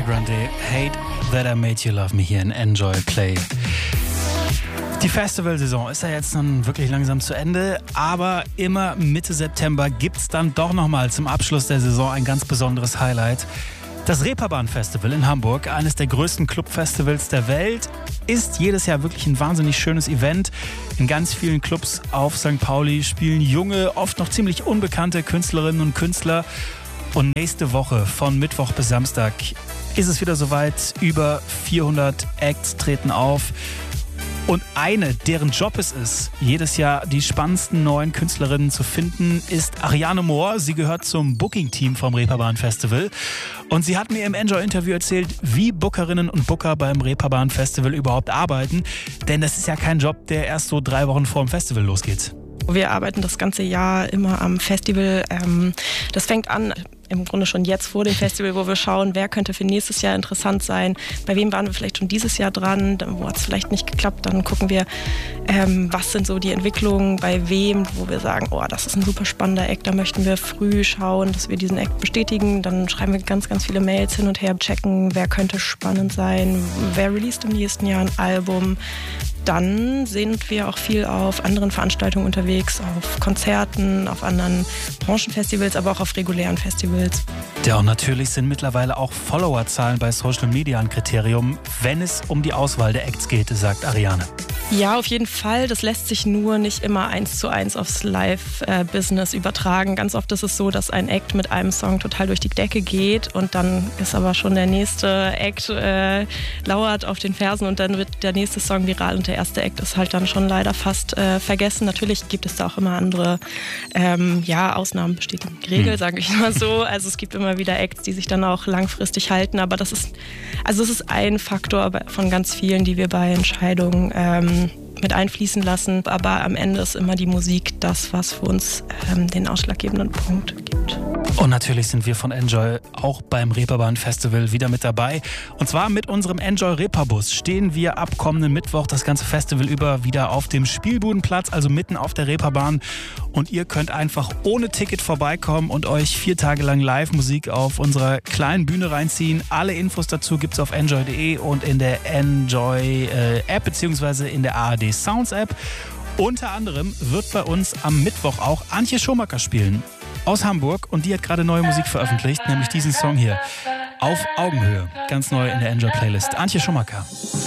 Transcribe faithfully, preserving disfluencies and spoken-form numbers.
Grande, Hate That I Made You Love Me hier in Enjoy Play. Die Festivalsaison ist ja jetzt nun wirklich langsam zu Ende, aber immer Mitte September gibt es dann doch nochmal zum Abschluss der Saison ein ganz besonderes Highlight. Das Reeperbahn-Festival in Hamburg, eines der größten Clubfestivals der Welt, ist jedes Jahr wirklich ein wahnsinnig schönes Event. In ganz vielen Clubs auf Sankt Pauli spielen junge, oft noch ziemlich unbekannte Künstlerinnen und Künstler. Und nächste Woche von Mittwoch bis Samstag ist es wieder soweit. Über vierhundert Acts treten auf. Und eine, deren Job es ist, jedes Jahr die spannendsten neuen Künstlerinnen zu finden, ist Ariane Mohr. Sie gehört zum Booking-Team vom Reeperbahn Festival. Und sie hat mir im Enjoy-Interview erzählt, wie Bookerinnen und Booker beim Reeperbahn Festival überhaupt arbeiten. Denn das ist ja kein Job, der erst so drei Wochen vor dem Festival losgeht. Wir arbeiten das ganze Jahr immer am Festival. Das fängt an im Grunde schon jetzt vor dem Festival, wo wir schauen, wer könnte für nächstes Jahr interessant sein. Bei wem waren wir vielleicht schon dieses Jahr dran, wo hat es vielleicht nicht geklappt. Dann gucken wir, was sind so die Entwicklungen, bei wem, wo wir sagen, oh, das ist ein super spannender Act, da möchten wir früh schauen, dass wir diesen Act bestätigen. Dann schreiben wir ganz, ganz viele Mails hin und her, checken, wer könnte spannend sein, wer released im nächsten Jahr ein Album. Dann sind wir auch viel auf anderen Veranstaltungen unterwegs, auf Konzerten, auf anderen Branchenfestivals, aber auch auf regulären Festivals. Ja, und natürlich sind mittlerweile auch Followerzahlen bei Social Media ein Kriterium, wenn es um die Auswahl der Acts geht, sagt Ariane. Ja, auf jeden Fall. Das lässt sich nur nicht immer eins zu eins aufs Live-Business übertragen. Ganz oft ist es so, dass ein Act mit einem Song total durch die Decke geht und dann ist aber schon der nächste Act äh, lauert auf den Fersen und dann wird der nächste Song viral und der erste Act ist halt dann schon leider fast äh, vergessen. Natürlich gibt es da auch immer andere ähm, ja, Ausnahmen bestätigen die Regel, hm. sage ich mal so. Also es gibt immer wieder Acts, die sich dann auch langfristig halten, aber das ist, also es ist ein Faktor von ganz vielen, die wir bei Entscheidungen ähm, mit einfließen lassen. Aber am Ende ist immer die Musik das, was für uns ähm, den ausschlaggebenden Punkt gibt. Und natürlich sind wir von Enjoy auch beim Reeperbahn Festival wieder mit dabei. Und zwar mit unserem Enjoy Reeperbus stehen wir ab kommenden Mittwoch das ganze Festival über wieder auf dem Spielbudenplatz, also mitten auf der Reeperbahn. Und ihr könnt einfach ohne Ticket vorbeikommen und euch vier Tage lang Live-Musik auf unserer kleinen Bühne reinziehen. Alle Infos dazu gibt's auf enjoy punkt de und in der Enjoy-App äh, beziehungsweise in der A R D Sounds App. Unter anderem wird bei uns am Mittwoch auch Antje Schumacher spielen. Aus Hamburg und die hat gerade neue Musik veröffentlicht, nämlich diesen Song hier. Auf Augenhöhe. Ganz neu in der Enjoy Playlist. Antje Schumacher.